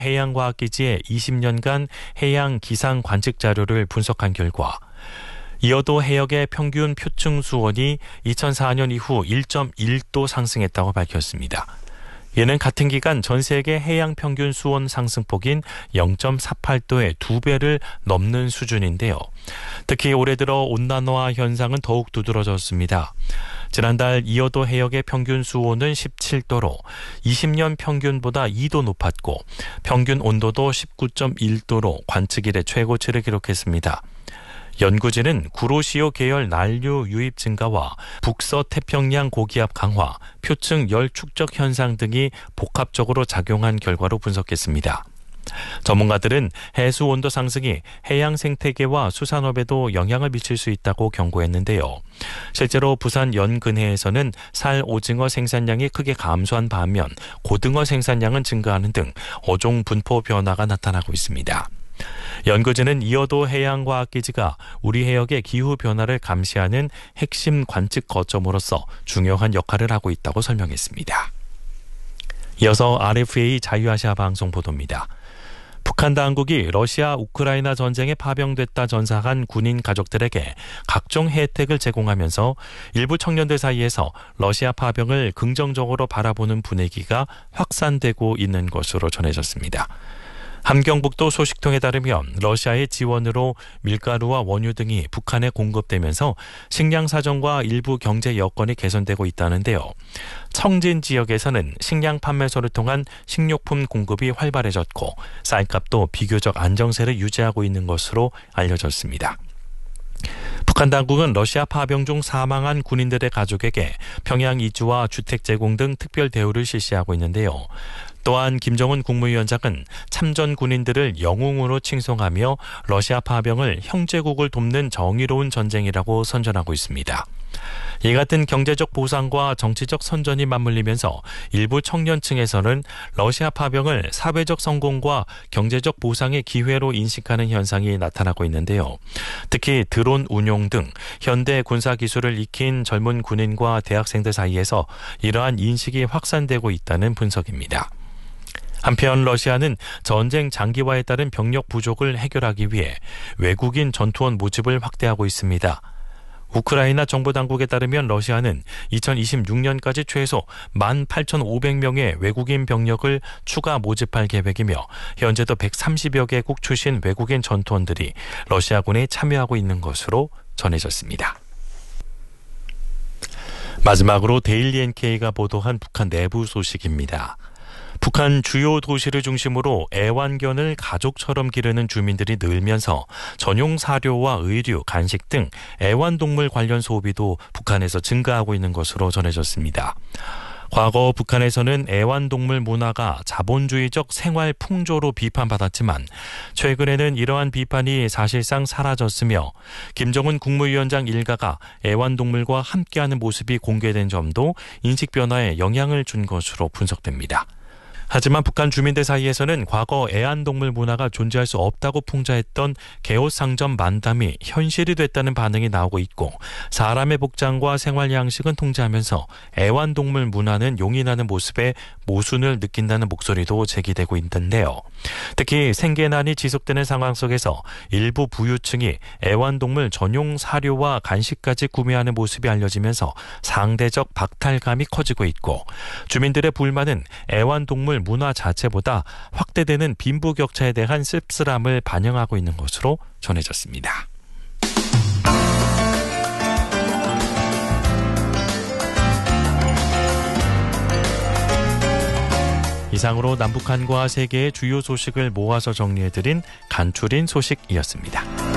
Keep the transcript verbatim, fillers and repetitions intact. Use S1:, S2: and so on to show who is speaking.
S1: 해양과학기지의 이십 년간 해양 기상 관측 자료를 분석한 결과 이어도 해역의 평균 표층 수온이 이천사 년 이후 일 점 일 도 상승했다고 밝혔습니다. 이는 같은 기간 전 세계 해양 평균 수온 상승폭인 영 점 사팔 도의 두 배를 넘는 수준인데요. 특히 올해 들어 온난화 현상은 더욱 두드러졌습니다. 지난달 이어도 해역의 평균 수온은 십칠 도로 이십 년 평균보다 이 도 높았고 평균 온도도 십구 점 일 도로 관측 이래 최고치를 기록했습니다. 연구진은 구로시오 계열 난류 유입 증가와 북서태평양 고기압 강화, 표층 열 축적 현상 등이 복합적으로 작용한 결과로 분석했습니다. 전문가들은 해수 온도 상승이 해양 생태계와 수산업에도 영향을 미칠 수 있다고 경고했는데요. 실제로 부산 연근해에서는 살, 오징어 생산량이 크게 감소한 반면 고등어 생산량은 증가하는 등 어종 분포 변화가 나타나고 있습니다. 연구진은 이어도 해양과학기지가 우리 해역의 기후변화를 감시하는 핵심 관측 거점으로서 중요한 역할을 하고 있다고 설명했습니다. 이어서 알에프에이 자유아시아 방송 보도입니다. 북한 당국이 러시아 우크라이나 전쟁에 파병됐다 전사한 군인 가족들에게 각종 혜택을 제공하면서 일부 청년들 사이에서 러시아 파병을 긍정적으로 바라보는 분위기가 확산되고 있는 것으로 전해졌습니다. 함경북도 소식통에 따르면 러시아의 지원으로 밀가루와 원유 등이 북한에 공급되면서 식량 사정과 일부 경제 여건이 개선되고 있다는데요. 청진 지역에서는 식량 판매소를 통한 식료품 공급이 활발해졌고 쌀값도 비교적 안정세를 유지하고 있는 것으로 알려졌습니다. 북한 당국은 러시아 파병 중 사망한 군인들의 가족에게 평양 이주와 주택 제공 등 특별 대우를 실시하고 있는데요. 또한 김정은 국무위원장은 참전 군인들을 영웅으로 칭송하며 러시아 파병을 형제국을 돕는 정의로운 전쟁이라고 선전하고 있습니다. 이 같은 경제적 보상과 정치적 선전이 맞물리면서 일부 청년층에서는 러시아 파병을 사회적 성공과 경제적 보상의 기회로 인식하는 현상이 나타나고 있는데요. 특히 드론 운용 등 현대 군사 기술을 익힌 젊은 군인과 대학생들 사이에서 이러한 인식이 확산되고 있다는 분석입니다. 한편 러시아는 전쟁 장기화에 따른 병력 부족을 해결하기 위해 외국인 전투원 모집을 확대하고 있습니다. 우크라이나 정부 당국에 따르면 러시아는 이천이십육 년까지 최소 만 팔천오백 명의 외국인 병력을 추가 모집할 계획이며 현재도 백삼십여 개국 출신 외국인 전투원들이 러시아군에 참여하고 있는 것으로 전해졌습니다. 마지막으로 데일리 엔케이가 보도한 북한 내부 소식입니다. 북한 주요 도시를 중심으로 애완견을 가족처럼 기르는 주민들이 늘면서 전용 사료와 의류, 간식 등 애완동물 관련 소비도 북한에서 증가하고 있는 것으로 전해졌습니다. 과거 북한에서는 애완동물 문화가 자본주의적 생활 풍조로 비판받았지만 최근에는 이러한 비판이 사실상 사라졌으며 김정은 국무위원장 일가가 애완동물과 함께하는 모습이 공개된 점도 인식 변화에 영향을 준 것으로 분석됩니다. 하지만 북한 주민들 사이에서는 과거 애완동물 문화가 존재할 수 없다고 풍자했던 개옷상점 만담이 현실이 됐다는 반응이 나오고 있고 사람의 복장과 생활 양식은 통제하면서 애완동물 문화는 용인하는 모습에 모순을 느낀다는 목소리도 제기되고 있는데요. 특히 생계난이 지속되는 상황 속에서 일부 부유층이 애완동물 전용 사료와 간식까지 구매하는 모습이 알려지면서 상대적 박탈감이 커지고 있고 주민들의 불만은 애완동물 문화 자체보다 확대되는 빈부격차에 대한 씁쓸함을 반영하고 있는 것으로 전해졌습니다. 이상으로 남북한과 세계의 주요 소식을 모아서 정리해드린 간추린 소식이었습니다.